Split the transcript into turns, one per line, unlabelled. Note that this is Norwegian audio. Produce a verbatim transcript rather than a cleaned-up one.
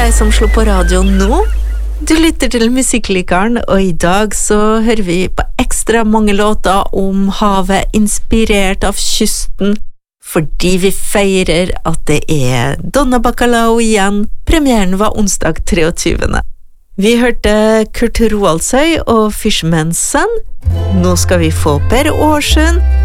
deg som slår på radio nå. Du lytter til Musikklikeren, og i dag så hører vi på ekstra mange låter om havet inspirert av kysten, fordi vi feirer at det er Donna Bacalao igjen. Premieren var onsdag treogtyvende. Vi hørte Kurt Roaldsøy og Fisherman's Son. Nå skal vi få Per Aarsund